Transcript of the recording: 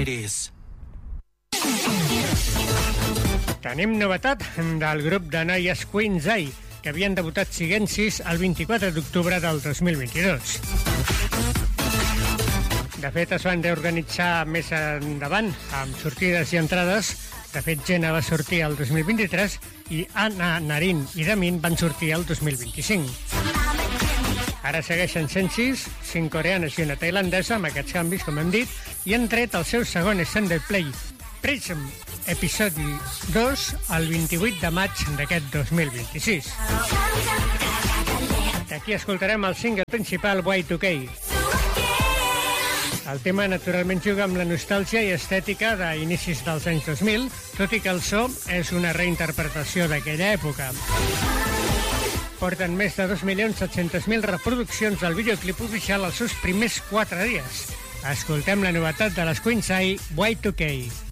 90s. Tenim novetat del grup de noies Queen's Eye, que havien debutat siguent 6 el 24 d'octubre del 2022. De fet, es van reorganitzar més endavant, amb sortides i entrades. De fet, Jenna va sortir el 2023 i Anna, Narin i Damin van sortir el 2025. Ara segueixen sent 5 coreanes i una tailandesa, amb aquests canvis, com hem dit, i han tret el seu segon extended play, Prism, episodi 2, el 28 de maig d'aquest 2026. D'aquí escoltarem el single principal, Y2K. El tema naturalment juga amb la nostàlgia i estètica d'inicis dels anys 2000, tot i que el so és una reinterpretació d'aquella època. Porten més de 2.700.000 reproduccions del videoclip oficial els seus primers 4 dies. Escoltem la novetat de les Queen's Eye, Y2K.